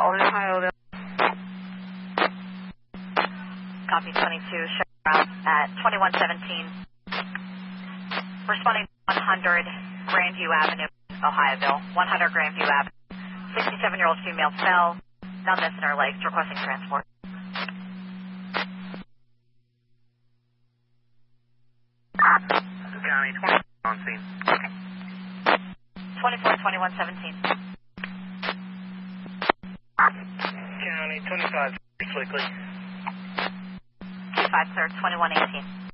Albany, Ohio. Copy 22, show at 2117. Responding to 100 Grandview Avenue, Ohioville. 100 Grandview Avenue. 67-year-old female fell, numbness in her legs, requesting transport. County 20 on scene. 24-2117. County 25, quickly. 25, sir, 2118.